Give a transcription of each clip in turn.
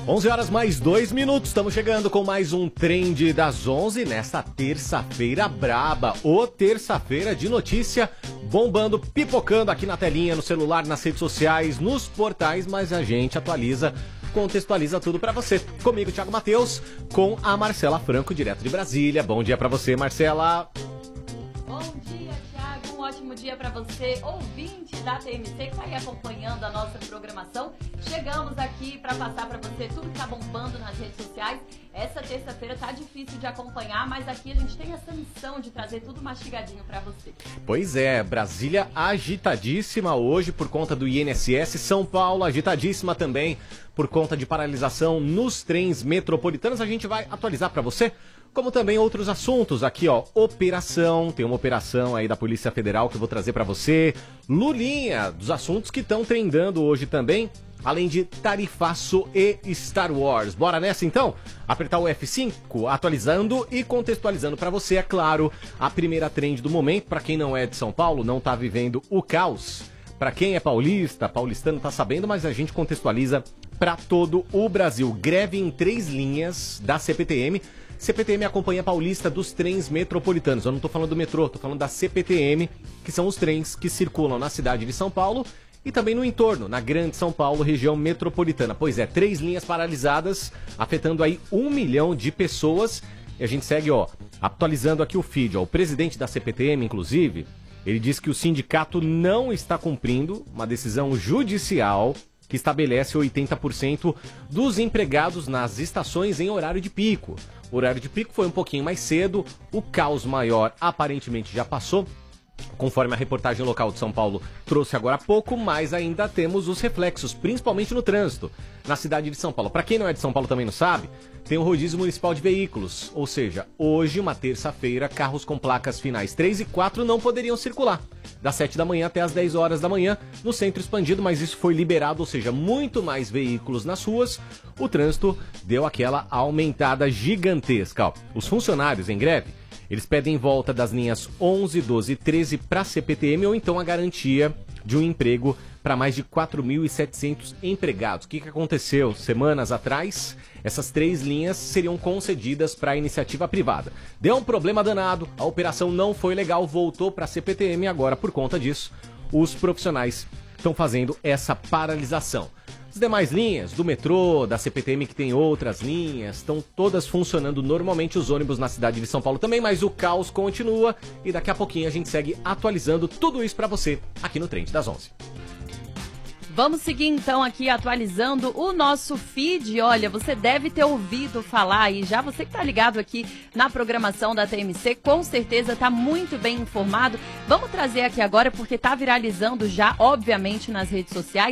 11 horas mais 2 minutos, estamos chegando com mais um Trend das 11 nesta terça-feira braba, ou terça-feira de notícia bombando, pipocando aqui na telinha, no celular, nas redes sociais, nos portais, mas a gente atualiza, contextualiza tudo pra você. Comigo, Thiago Matheus, com a Marcela Franco, direto de Brasília. Bom dia pra você, Marcela. Bom dia, Thiago. Um ótimo dia pra você, ouvinte da TMC, que tá aí acompanhando a nossa programação. Chegamos aqui pra passar pra você tudo que tá bombando nas redes sociais. Essa terça-feira tá difícil de acompanhar, mas aqui a gente tem essa missão de trazer tudo mastigadinho pra você. Pois é, Brasília agitadíssima hoje por conta do INSS, São Paulo agitadíssima também por conta de paralisação nos trens metropolitanos. A gente vai atualizar pra você, como também outros assuntos aqui, ó, tem uma operação aí da Polícia Federal que eu vou trazer pra você, Lulinha, dos assuntos que estão trendando hoje também, além de tarifaço e Star Wars. Bora nessa então? Apertar o F5, atualizando e contextualizando pra você, é claro, a primeira trend do momento. Pra quem não é de São Paulo, não tá vivendo o caos. Pra quem é paulistano tá sabendo, mas a gente contextualiza pra todo o Brasil. Greve em 3 linhas da CPTM. CPTM acompanha a Paulista dos trens metropolitanos. Eu não tô falando do metrô, tô falando da CPTM, que são os trens que circulam na cidade de São Paulo e também no entorno, na Grande São Paulo, região metropolitana. Pois é, 3 linhas paralisadas, afetando aí 1 milhão de pessoas. E a gente segue, ó, atualizando aqui o feed, ó. O presidente da CPTM, inclusive, ele diz que o sindicato não está cumprindo uma decisão judicial que estabelece 80% dos empregados nas estações em horário de pico. O horário de pico foi um pouquinho mais cedo, o caos maior aparentemente já passou, conforme a reportagem local de São Paulo trouxe agora há pouco, mas ainda temos os reflexos, principalmente no trânsito, na cidade de São Paulo. Para quem não é de São Paulo também não sabe, tem o rodízio municipal de veículos, ou seja, hoje, uma terça-feira, carros com placas finais 3 e 4 não poderiam circular, das 7 da manhã até as 10 horas da manhã, no centro expandido, mas isso foi liberado, ou seja, muito mais veículos nas ruas, o trânsito deu aquela aumentada gigantesca. Ó, os funcionários em greve, eles pedem volta das linhas 11, 12 e 13 para a CPTM ou então a garantia de um emprego para mais de 4.700 empregados. O que aconteceu semanas atrás? Essas 3 linhas seriam concedidas para a iniciativa privada. Deu um problema danado, a operação não foi legal, voltou para a CPTM e agora, por conta disso, os profissionais estão fazendo essa paralisação. As demais linhas do metrô, da CPTM, que tem outras linhas, estão todas funcionando normalmente, os ônibus na cidade de São Paulo também, mas o caos continua e daqui a pouquinho a gente segue atualizando tudo isso para você aqui no Trend das 11. Vamos seguir então aqui atualizando o nosso feed. Olha, você deve ter ouvido falar aí, já você que tá ligado aqui na programação da TMC, com certeza tá muito bem informado. Vamos trazer aqui agora, porque tá viralizando já, obviamente, nas redes sociais,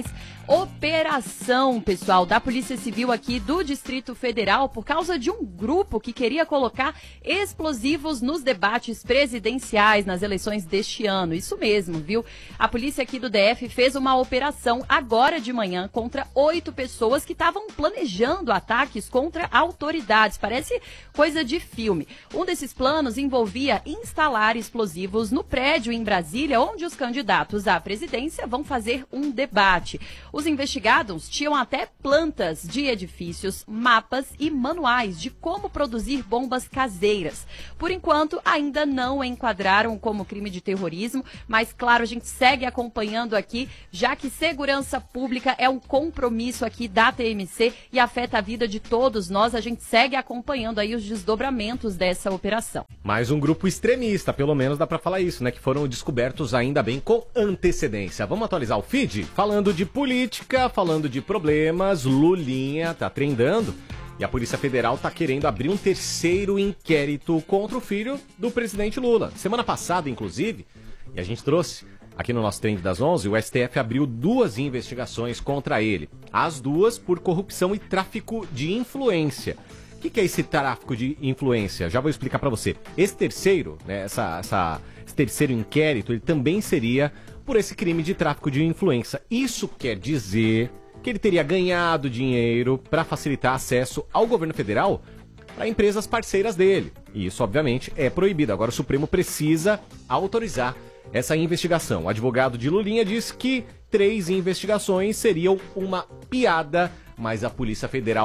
operação, pessoal, da Polícia Civil aqui do Distrito Federal por causa de um grupo que queria colocar explosivos nos debates presidenciais nas eleições deste ano. Isso mesmo, viu? A polícia aqui do DF fez uma operação agora de manhã contra 8 pessoas que estavam planejando ataques contra autoridades. Parece coisa de filme. Um desses planos envolvia instalar explosivos no prédio em Brasília, onde os candidatos à presidência vão fazer um debate. Os investigados tinham até plantas de edifícios, mapas e manuais de como produzir bombas caseiras. Por enquanto, ainda não enquadraram como crime de terrorismo, mas, claro, a gente segue acompanhando aqui, já que segurança pública é um compromisso aqui da TMC e afeta a vida de todos nós. A gente segue acompanhando aí os desdobramentos dessa operação. Mais um grupo extremista, pelo menos dá pra falar isso, né? Que foram descobertos ainda bem com antecedência. Vamos atualizar o feed? Falando de política, falando de problemas, Lulinha tá trendando e a Polícia Federal tá querendo abrir um terceiro inquérito contra o filho do presidente Lula. Semana passada, inclusive, e a gente trouxe aqui no nosso Trend das 11, o STF abriu 2 investigações contra ele. As 2 por corrupção e tráfico de influência. O que é esse tráfico de influência? Já vou explicar pra você. Esse terceiro, né, esse terceiro inquérito, ele também seria por esse crime de tráfico de influência. Isso quer dizer que ele teria ganhado dinheiro para facilitar acesso ao governo federal para empresas parceiras dele. E isso, obviamente, é proibido. Agora o Supremo precisa autorizar essa investigação. O advogado de Lulinha diz que 3 investigações seriam uma piada, mas a Polícia Federal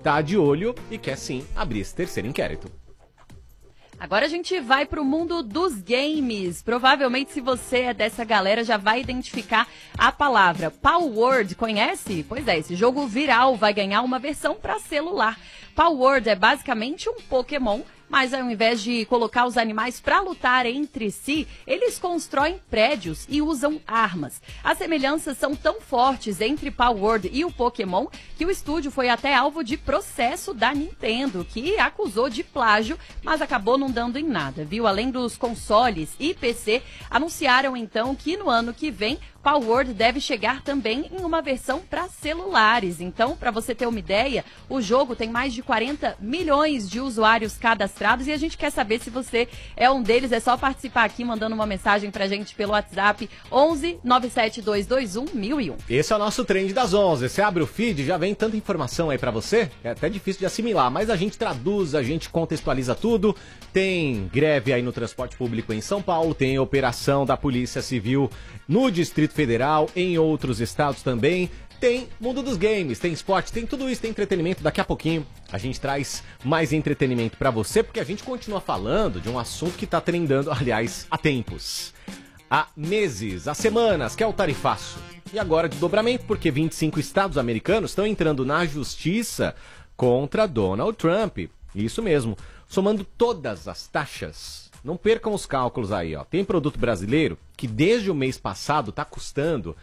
tá de olho e quer sim abrir esse terceiro inquérito. Agora a gente vai para o mundo dos games. Provavelmente, se você é dessa galera, já vai identificar a palavra Palworld. Conhece? Pois é, esse jogo viral vai ganhar uma versão para celular. Palworld é basicamente um Pokémon, mas ao invés de colocar os animais para lutar entre si, eles constroem prédios e usam armas. As semelhanças são tão fortes entre Palworld e o Pokémon que o estúdio foi até alvo de processo da Nintendo, que acusou de plágio, mas acabou não dando em nada, viu? Além dos consoles e PC, anunciaram então que no ano que vem Palworld deve chegar também em uma versão para celulares. Então, para você ter uma ideia, o jogo tem mais de 40 milhões de usuários cadastrados e a gente quer saber se você é um deles. É só participar aqui mandando uma mensagem pra gente pelo WhatsApp 11 97221 1001. Esse é o nosso Trend das 11. Você abre o feed, já vem tanta informação aí pra você, é até difícil de assimilar, mas a gente traduz, a gente contextualiza tudo. Tem greve aí no transporte público em São Paulo, tem operação da Polícia Civil no Distrito Federal, em outros estados também. Tem mundo dos games, tem esporte, tem tudo isso, tem entretenimento. Daqui a pouquinho a gente traz mais entretenimento pra você, porque a gente continua falando de um assunto que tá trendando, aliás, há tempos. Há meses, há semanas, que é o tarifaço. E agora de dobramento, porque 25 estados americanos estão entrando na justiça contra Donald Trump. Isso mesmo, somando todas as taxas. Não percam os cálculos aí, ó. Tem produto brasileiro que desde o mês passado tá custando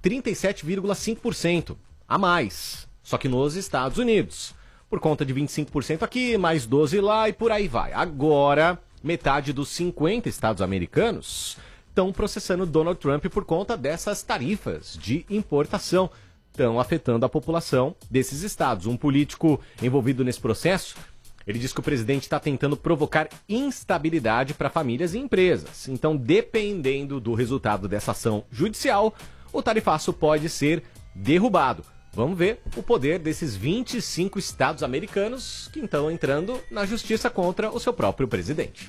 37,5% a mais, só que nos Estados Unidos. Por conta de 25% aqui, mais 12% lá e por aí vai. Agora, metade dos 50 estados americanos estão processando Donald Trump por conta dessas tarifas de importação. Estão afetando a população desses estados. Um político envolvido nesse processo, ele diz que o presidente está tentando provocar instabilidade para famílias e empresas. Então, dependendo do resultado dessa ação judicial, o tarifaço pode ser derrubado. Vamos ver o poder desses 25 estados americanos que estão entrando na justiça contra o seu próprio presidente.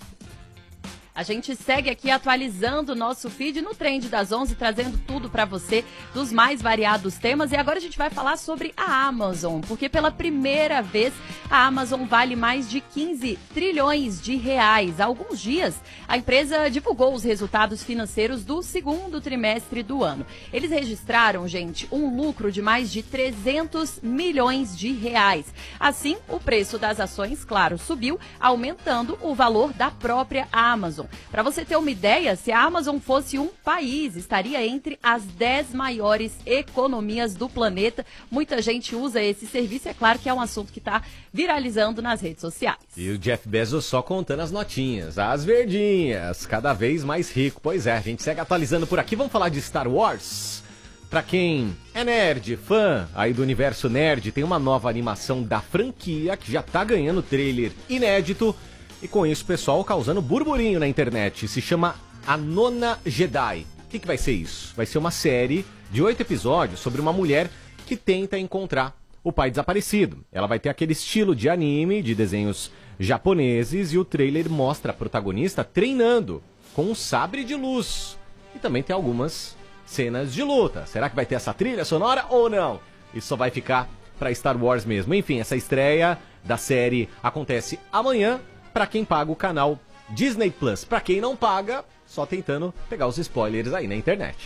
A gente segue aqui atualizando o nosso feed no Trend das 11, trazendo tudo para você dos mais variados temas. E agora a gente vai falar sobre a Amazon, porque pela primeira vez a Amazon vale mais de 15 trilhões de reais. Há alguns dias, a empresa divulgou os resultados financeiros do segundo trimestre do ano. Eles registraram, gente, um lucro de mais de 300 milhões de reais. Assim, o preço das ações, claro, subiu, aumentando o valor da própria Amazon. Para você ter uma ideia, se a Amazon fosse um país, estaria entre as 10 maiores economias do planeta. Muita gente usa esse serviço, é claro que é um assunto que está viralizando nas redes sociais. E o Jeff Bezos só contando as notinhas, as verdinhas, cada vez mais rico. Pois é, a gente segue atualizando por aqui. Vamos falar de Star Wars? Pra quem é nerd, fã aí do universo nerd, tem uma nova animação da franquia que já tá ganhando trailer inédito. E com isso, pessoal, causando burburinho na internet. Se chama A Nona Jedi. O que vai ser isso? Vai ser uma série de 8 episódios sobre uma mulher que tenta encontrar o pai desaparecido. Ela vai ter aquele estilo de anime, de desenhos japoneses, e o trailer mostra a protagonista treinando com um sabre de luz. E também tem algumas cenas de luta. Será que vai ter essa trilha sonora ou não? Isso só vai ficar pra Star Wars mesmo. Enfim, essa estreia da série acontece amanhã, para quem paga o canal Disney Plus. Para quem não paga, só tentando pegar os spoilers aí na internet.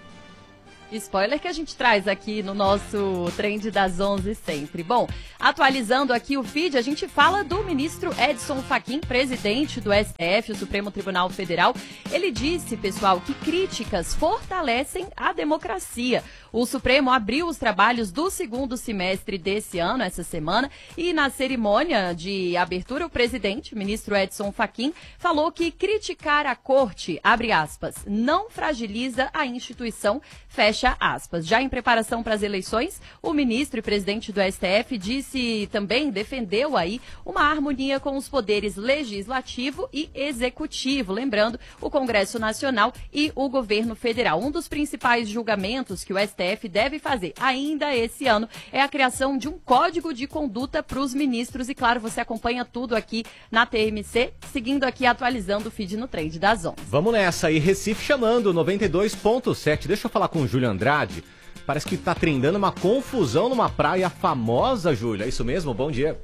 Spoiler que a gente traz aqui no nosso Trend das 11 sempre. Bom, atualizando aqui o feed, a gente fala do ministro Edson Fachin, presidente do STF, o Supremo Tribunal Federal. Ele disse, pessoal, que críticas fortalecem a democracia. O Supremo abriu os trabalhos do segundo semestre desse ano, essa semana, e na cerimônia de abertura, o presidente, o ministro Edson Fachin, falou que criticar a corte, abre aspas, não fragiliza a instituição, fecha aspas. Já em preparação para as eleições, o ministro e presidente do STF disse também, defendeu aí uma harmonia com os poderes legislativo e executivo, lembrando o Congresso Nacional e o governo federal. Um dos principais julgamentos que o STF deve fazer ainda esse ano é a criação de um código de conduta para os ministros e, claro, você acompanha tudo aqui na TMC, seguindo aqui, atualizando o feed no Trend das 11. Vamos nessa aí, Recife chamando 92.7. Deixa eu falar com o Júlio Andrade, parece que tá trendando uma confusão numa praia famosa, Júlio. É isso mesmo? Bom dia.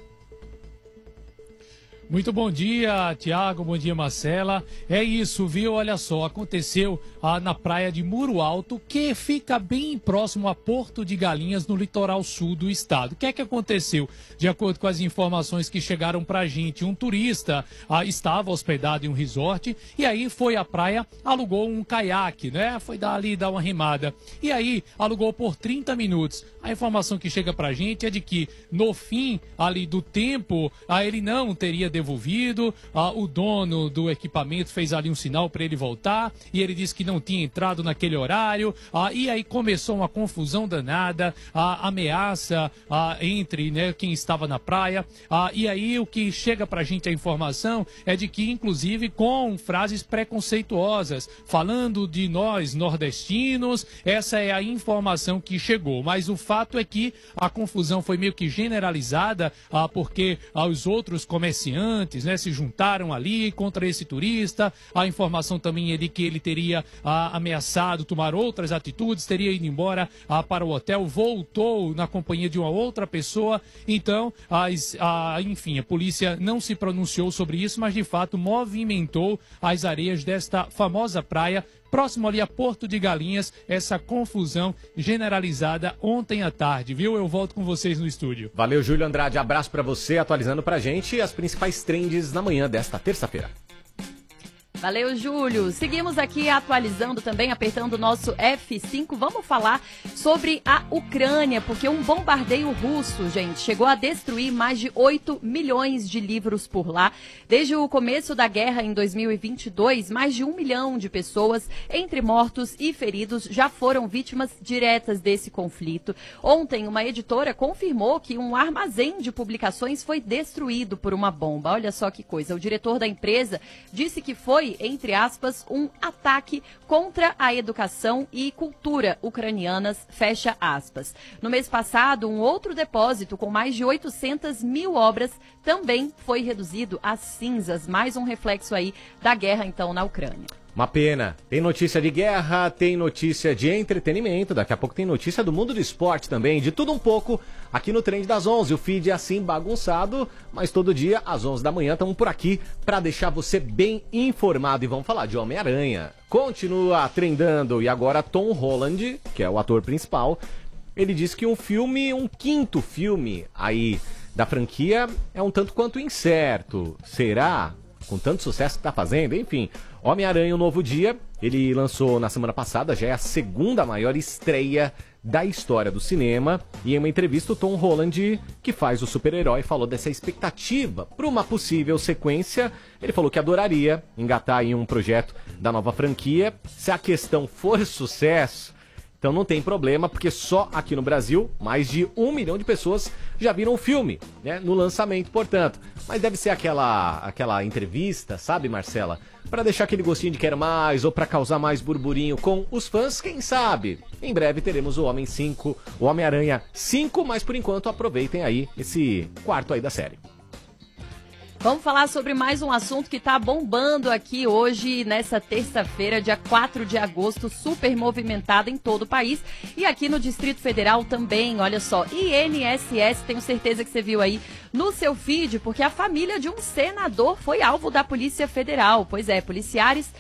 Muito bom dia, Tiago, bom dia, Marcela. É isso, viu? Olha só, aconteceu na praia de Muro Alto, que fica bem próximo a Porto de Galinhas, no litoral sul do estado. O que é que aconteceu? De acordo com as informações que chegaram pra gente, um turista estava hospedado em um resort e aí foi à praia, alugou um caiaque, né? Foi dar uma remada. E aí, alugou por 30 minutos. A informação que chega pra gente é de que, no fim ali do tempo, ele não teria devolvido, o dono do equipamento fez ali um sinal para ele voltar e ele disse que não tinha entrado naquele horário, e aí começou uma confusão danada, ameaça entre, né, quem estava na praia, e aí o que chega pra gente a informação é de que, inclusive, com frases preconceituosas, falando de nós nordestinos, essa é a informação que chegou, mas o fato é que a confusão foi meio que generalizada, porque os outros comerciantes, né, se juntaram ali contra esse turista. A informação também é de que ele teria ameaçado tomar outras atitudes, teria ido embora para o hotel, voltou na companhia de uma outra pessoa. Então, enfim, a polícia não se pronunciou sobre isso, mas de fato movimentou as areias desta famosa praia próximo ali a Porto de Galinhas, essa confusão generalizada ontem à tarde, viu? Eu volto com vocês no estúdio. Valeu, Júlio Andrade. Abraço pra você, atualizando pra gente as principais trends na manhã desta terça-feira. Valeu, Júlio. Seguimos aqui atualizando também, apertando o nosso F5. Vamos falar sobre a Ucrânia, porque um bombardeio russo, gente, chegou a destruir mais de 8 milhões de livros por lá. Desde o começo da guerra em 2022, mais de 1 milhão de pessoas, entre mortos e feridos, já foram vítimas diretas desse conflito. Ontem, uma editora confirmou que um armazém de publicações foi destruído por uma bomba. Olha só que coisa. O diretor da empresa disse que foi, entre aspas, um ataque contra a educação e cultura ucranianas, fecha aspas. No mês passado, um outro depósito com mais de 800 mil obras também foi reduzido a cinzas, mais um reflexo aí da guerra, então, na Ucrânia. Uma pena. Tem notícia de guerra, tem notícia de entretenimento, daqui a pouco tem notícia do mundo do esporte também, de tudo um pouco aqui no Trend das 11. O feed é assim bagunçado, mas todo dia às 11 da manhã estamos por aqui para deixar você bem informado. E vamos falar de Homem-Aranha. Continua trendando e agora Tom Holland, que é o ator principal, ele disse que um quinto filme aí da franquia é um tanto quanto incerto. Será? Com tanto sucesso que tá fazendo, enfim. Homem-Aranha, um Novo Dia, ele lançou na semana passada, já é a segunda maior estreia da história do cinema. E em uma entrevista, o Tom Holland, que faz o super-herói, falou dessa expectativa para uma possível sequência. Ele falou que adoraria engatar em um projeto da nova franquia. Se a questão for sucesso, então não tem problema, porque só aqui no Brasil, mais de 1 milhão de pessoas já viram o filme, né, no lançamento, portanto. Mas deve ser aquela entrevista, sabe, Marcela? Para deixar aquele gostinho de quero mais, ou para causar mais burburinho com os fãs, quem sabe? Em breve teremos o Homem-Aranha 5, mas por enquanto aproveitem aí esse quarto aí da série. Vamos falar sobre mais um assunto que está bombando aqui hoje, nessa terça-feira, dia 4 de agosto, super movimentada em todo o país. E aqui no Distrito Federal também, olha só, INSS, tenho certeza que você viu aí no seu feed, porque a família de um senador foi alvo da Polícia Federal. Pois é, policiais,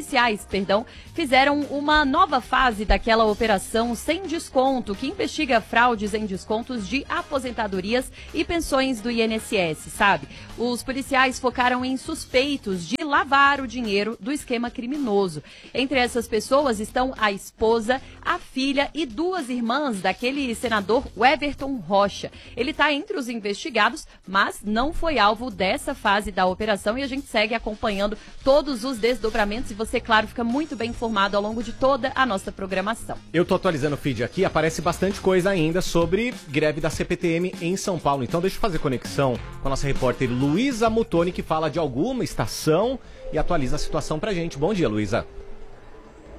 fizeram uma nova fase daquela operação sem desconto, que investiga fraudes em descontos de aposentadorias e pensões do INSS, sabe? Os policiais focaram em suspeitos de lavar o dinheiro do esquema criminoso. Entre essas pessoas estão a esposa, a filha e 2 irmãs daquele senador Everton Rocha. Ele está entre os investigados, mas não foi alvo dessa fase da operação e a gente segue acompanhando todos os desdobramentos e você, claro, fica muito bem informado ao longo de toda a nossa programação. Eu tô atualizando o feed aqui, aparece bastante coisa ainda sobre greve da CPTM em São Paulo. Então deixa eu fazer conexão com a nossa repórter Luísa Mutoni, que fala de alguma estação e atualiza a situação pra gente. Bom dia, Luísa.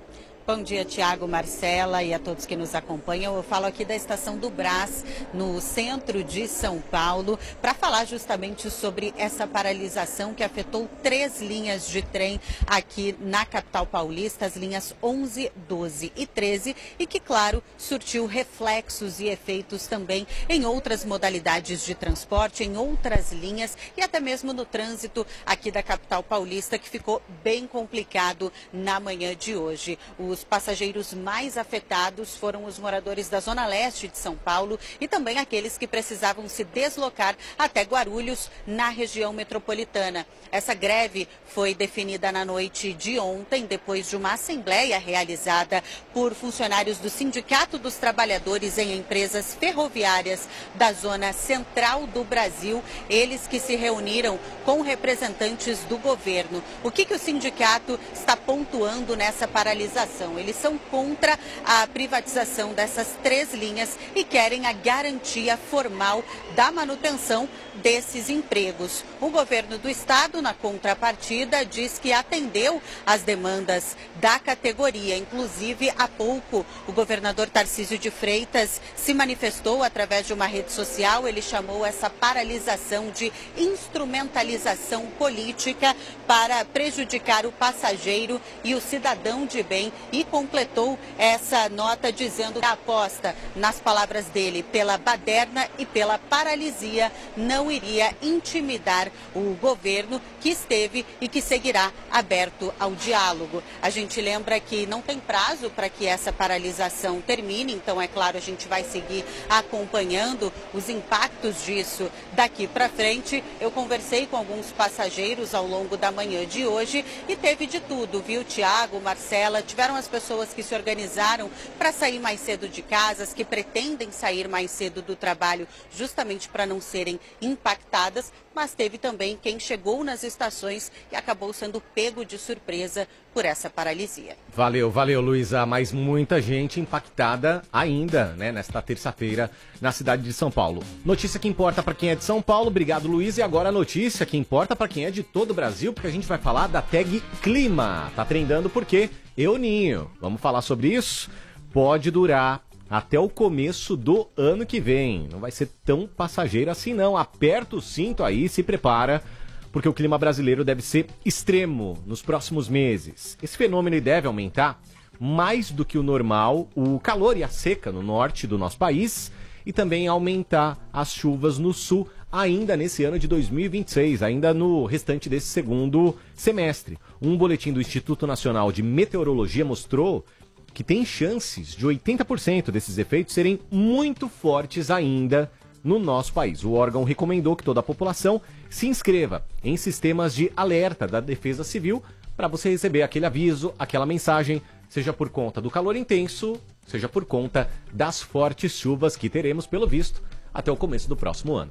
Bom dia, Tiago, Marcela e a todos que nos acompanham. Eu falo aqui da estação do Brás, no centro de São Paulo, para falar justamente sobre essa paralisação que afetou 3 linhas de trem aqui na capital paulista, as linhas 11, 12 e 13, e que, claro, surtiu reflexos e efeitos também em outras modalidades de transporte, em outras linhas e até mesmo no trânsito aqui da capital paulista, que ficou bem complicado na manhã de hoje. Os passageiros mais afetados foram os moradores da Zona Leste de São Paulo e também aqueles que precisavam se deslocar até Guarulhos, na região metropolitana. Essa greve foi definida na noite de ontem, depois de uma assembleia realizada por funcionários do Sindicato dos Trabalhadores em Empresas Ferroviárias da Zona Central do Brasil, eles que se reuniram com representantes do governo. O que o sindicato está pontuando nessa paralisação? Eles são contra a privatização dessas 3 linhas e querem a garantia formal da manutenção desses empregos. O governo do estado, na contrapartida, diz que atendeu às demandas da categoria. Inclusive, há pouco, o governador Tarcísio de Freitas se manifestou através de uma rede social. Ele chamou essa paralisação de instrumentalização política para prejudicar o passageiro e o cidadão de bem, e completou essa nota dizendo que a aposta, nas palavras dele, pela baderna e pela paralisia não iria intimidar o governo, que esteve e que seguirá aberto ao diálogo. A gente lembra que não tem prazo para que essa paralisação termine, então é claro, a gente vai seguir acompanhando os impactos disso daqui para frente. Eu conversei com alguns passageiros ao longo da manhã de hoje e teve de tudo, viu, Tiago, Marcela? Tiveram as pessoas que se organizaram para sair mais cedo de casa, que pretendem sair mais cedo do trabalho justamente para não serem impactadas, mas teve também quem chegou nas estações e acabou sendo pego de surpresa por essa paralisia. Valeu, Luísa. Mas muita gente impactada ainda, né, nesta terça-feira na cidade de São Paulo. Notícia que importa para quem é de São Paulo. Obrigado, Luísa. E agora a notícia que importa para quem é de todo o Brasil, porque a gente vai falar da tag Clima. Tá trendando porque El Niño. Vamos falar sobre isso? Pode durar até o começo do ano que vem. Não vai ser tão passageiro assim, não. Aperta o cinto aí, se prepara, porque o clima brasileiro deve ser extremo nos próximos meses. Esse fenômeno deve aumentar mais do que o normal, o calor e a seca no norte do nosso país, e também aumentar as chuvas no sul ainda nesse ano de 2026, ainda no restante desse segundo semestre. Um boletim do Instituto Nacional de Meteorologia mostrou que tem chances de 80% desses efeitos serem muito fortes ainda no nosso país. O órgão recomendou que toda a população se inscreva em sistemas de alerta da Defesa Civil para você receber aquele aviso, aquela mensagem, seja por conta do calor intenso, seja por conta das fortes chuvas que teremos, pelo visto, até o começo do próximo ano.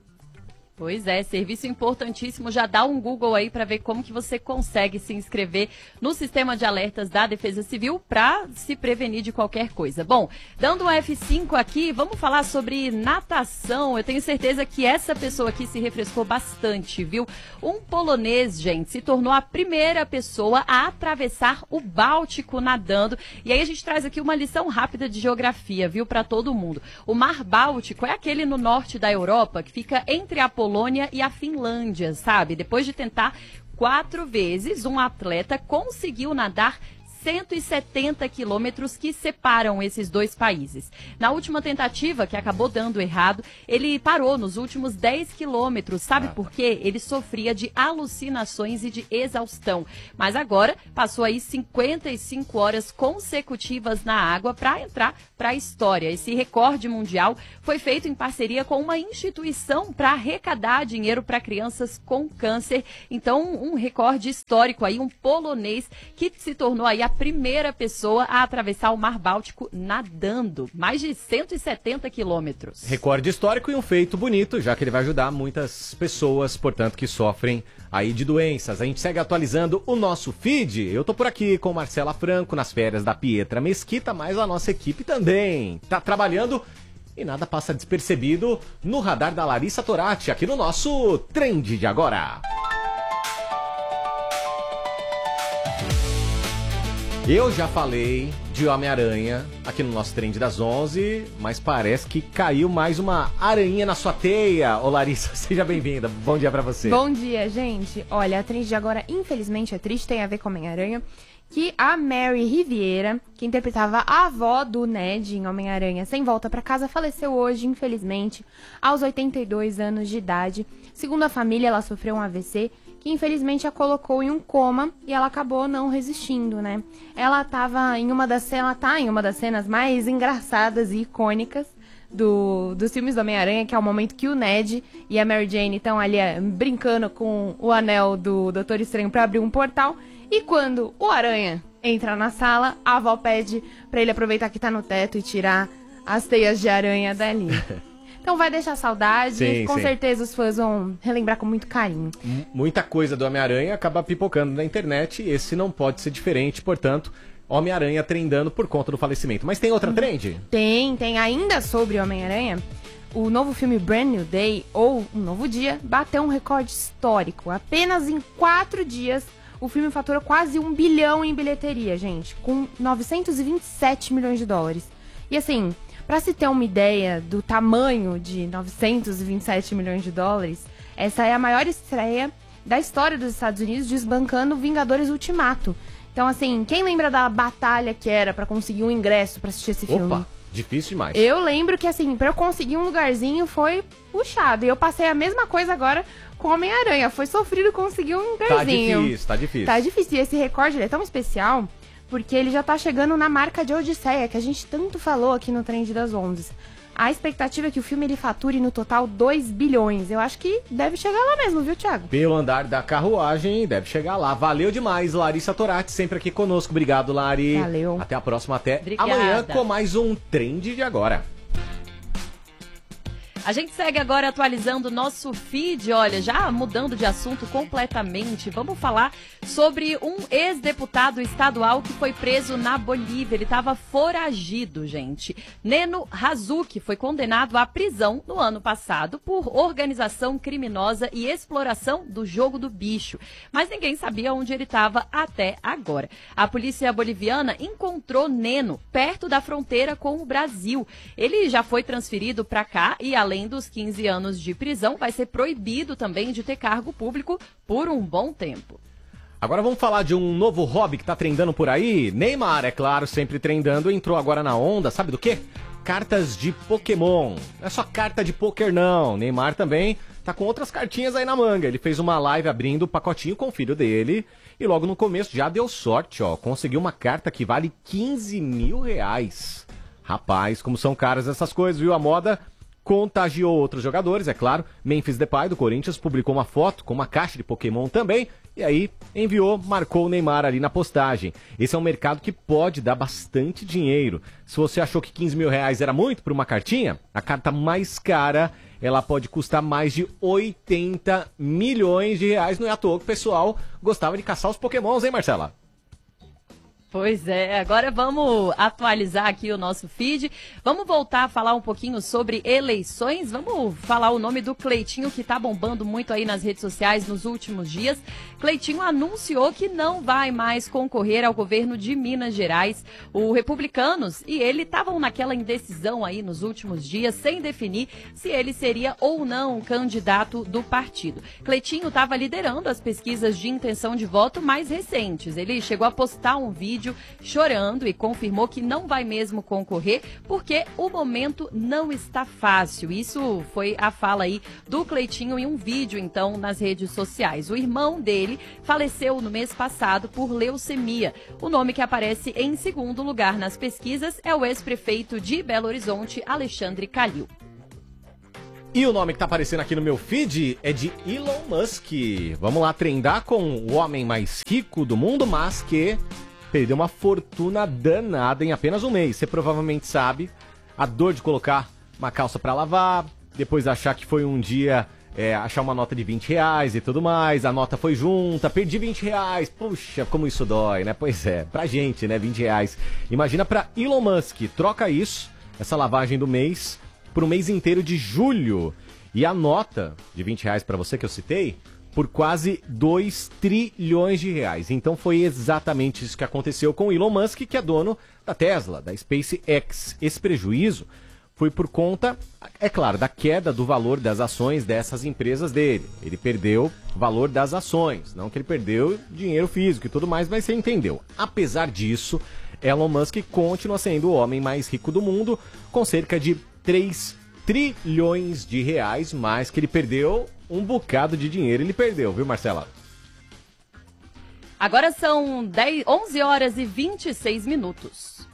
Pois é, serviço importantíssimo. Já dá um Google aí para ver como que você consegue se inscrever no sistema de alertas da Defesa Civil para se prevenir de qualquer coisa. Bom, dando um F5 aqui, vamos falar sobre natação. Eu tenho certeza que essa pessoa aqui se refrescou bastante, viu? Um polonês, gente, se tornou a primeira pessoa a atravessar o Báltico nadando. E aí a gente traz aqui uma lição rápida de geografia, viu, para todo mundo. O Mar Báltico é aquele no norte da Europa que fica entre a Polônia e a Finlândia, sabe? Depois de tentar 4 vezes, um atleta conseguiu nadar 170 quilômetros que separam esses dois países. Na última tentativa, que acabou dando errado, ele parou nos últimos 10 quilômetros. Sabe por quê? Ele sofria de alucinações e de exaustão. Mas agora passou aí 55 horas consecutivas na água para entrar para a história. Esse recorde mundial foi feito em parceria com uma instituição para arrecadar dinheiro para crianças com câncer. Então, um recorde histórico aí, um polonês que se tornou aí a primeira pessoa a atravessar o Mar Báltico nadando, mais de 170 quilômetros. Recorde histórico e um feito bonito, já que ele vai ajudar muitas pessoas, portanto, que sofrem aí de doenças. A gente segue atualizando o nosso feed. Eu tô por aqui com Marcela Franco nas férias da Pietra Mesquita, mas a nossa equipe também tá trabalhando e nada passa despercebido no radar da Larissa Torati, aqui no nosso Trend de Agora. Eu já falei de Homem-Aranha aqui no nosso Trend das 11, mas parece que caiu mais uma aranha na sua teia. Ô Larissa, seja bem-vinda. Bom dia pra você. Bom dia, gente. Olha, a Trend de agora, infelizmente, é triste, tem a ver com Homem-Aranha. Que a Mary Riviera, que interpretava a avó do Ned em Homem-Aranha Sem Volta pra Casa, faleceu hoje, infelizmente, aos 82 anos de idade. Segundo a família, ela sofreu um AVC, que infelizmente a colocou em um coma e ela acabou não resistindo, né? Ela tá em uma das cenas mais engraçadas e icônicas dos filmes do Homem-Aranha, que é o momento que o Ned e a Mary Jane estão ali brincando com o anel do Doutor Estranho pra abrir um portal. E quando o Aranha entra na sala, a avó pede pra ele aproveitar que tá no teto e tirar as teias de aranha dali. Então vai deixar saudade, sim, com certeza os fãs vão relembrar com muito carinho. Muita coisa do Homem-Aranha acaba pipocando na internet e esse não pode ser diferente, portanto, Homem-Aranha trendando por conta do falecimento. Mas tem outra trend? Tem ainda sobre Homem-Aranha. O novo filme Brand New Day, ou Um Novo Dia, bateu um recorde histórico. Apenas em 4 dias, o filme faturou quase 1 bilhão em bilheteria, gente, com 927 milhões de dólares. E assim, pra se ter uma ideia do tamanho de 927 milhões de dólares, essa é a maior estreia da história dos Estados Unidos, desbancando Vingadores Ultimato. Então, assim, quem lembra da batalha que era pra conseguir um ingresso pra assistir esse filme? Opa, difícil demais. Eu lembro que, assim, pra eu conseguir um lugarzinho foi puxado. E eu passei a mesma coisa agora com Homem-Aranha. Foi sofrido conseguir um lugarzinho. Tá difícil. Tá difícil. E esse recorde ele é tão especial porque ele já tá chegando na marca de Odisseia, que a gente tanto falou aqui no Trend das 11. A expectativa é que o filme ele fature no total 2 bilhões. Eu acho que deve chegar lá mesmo, viu, Thiago? Pelo andar da carruagem, deve chegar lá. Valeu demais, Larissa Torati, sempre aqui conosco. Obrigado, Lari. Valeu. Até a próxima, até Obrigada. amanhã com mais um Trend de Agora. A gente segue agora atualizando o nosso feed, olha, já mudando de assunto completamente, vamos falar sobre um ex-deputado estadual que foi preso na Bolívia. Ele estava foragido, gente. Neno Razuki foi condenado à prisão no ano passado por organização criminosa e exploração do jogo do bicho. Mas ninguém sabia onde ele estava até agora. A polícia boliviana encontrou Neno perto da fronteira com o Brasil. Ele já foi transferido para cá e, além dos 15 anos de prisão, vai ser proibido também de ter cargo público por um bom tempo. Agora vamos falar de um novo hobby que tá trendando por aí. Neymar, é claro, sempre trendando, entrou agora na onda, sabe do quê? Cartas de Pokémon. Não é só carta de pôquer não, Neymar também tá com outras cartinhas aí na manga. Ele fez uma live abrindo o pacotinho com o filho dele e logo no começo já deu sorte, ó. Conseguiu uma carta que vale 15 mil reais. Rapaz, como são caras essas coisas, viu? A moda contagiou outros jogadores, é claro. Memphis Depay, do Corinthians, publicou uma foto com uma caixa de Pokémon também. E aí, marcou o Neymar ali na postagem. Esse é um mercado que pode dar bastante dinheiro. Se você achou que 15 mil reais era muito por uma cartinha, a carta mais cara, ela pode custar mais de 80 milhões de reais. Não é à toa que o pessoal gostava de caçar os Pokémons, hein, Marcela? Pois é, agora vamos atualizar aqui o nosso feed, vamos voltar a falar um pouquinho sobre eleições, vamos falar o nome do Cleitinho, que tá bombando muito aí nas redes sociais nos últimos dias. Cleitinho anunciou que não vai mais concorrer ao governo de Minas Gerais. Os republicanos e ele estavam naquela indecisão aí nos últimos dias, sem definir se ele seria ou não candidato do partido. Cleitinho estava liderando as pesquisas de intenção de voto mais recentes, ele chegou a postar um vídeo chorando e confirmou que não vai mesmo concorrer porque o momento não está fácil. Isso foi a fala aí do Cleitinho em um vídeo, então, nas redes sociais. O irmão dele faleceu no mês passado por leucemia. O nome que aparece em segundo lugar nas pesquisas é o ex-prefeito de Belo Horizonte, Alexandre Calil. E o nome que tá aparecendo aqui no meu feed é de Elon Musk. Vamos lá trendar com o homem mais rico do mundo, mas que perdeu uma fortuna danada em apenas um mês. Você provavelmente sabe a dor de colocar uma calça pra lavar, depois achar que foi um dia, achar uma nota de 20 reais e tudo mais, a nota foi junta, perdi 20 reais, puxa, como isso dói, né? Pois é, pra gente, né, 20 reais. Imagina pra Elon Musk, troca isso, essa lavagem do mês, por um mês inteiro de julho. E a nota de 20 reais pra você que eu citei, por quase 2 trilhões de reais. Então foi exatamente isso que aconteceu com o Elon Musk, que é dono da Tesla, da SpaceX. Esse prejuízo foi por conta, é claro, da queda do valor das ações dessas empresas dele. Ele perdeu o valor das ações, não que ele perdeu dinheiro físico e tudo mais, mas você entendeu. Apesar disso, Elon Musk continua sendo o homem mais rico do mundo, com cerca de 3 trilhões de reais, mas que ele perdeu um bocado de dinheiro. Ele perdeu, viu, Marcela? Agora são 11 horas e 26 minutos.